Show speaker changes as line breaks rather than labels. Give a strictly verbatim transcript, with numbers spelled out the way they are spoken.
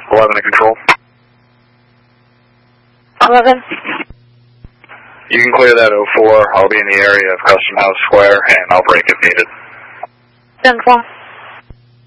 eleven to control.
eleven.
You can clear that oh four. I'll be in the area of Custom House Square, and I'll break if needed.
ten four.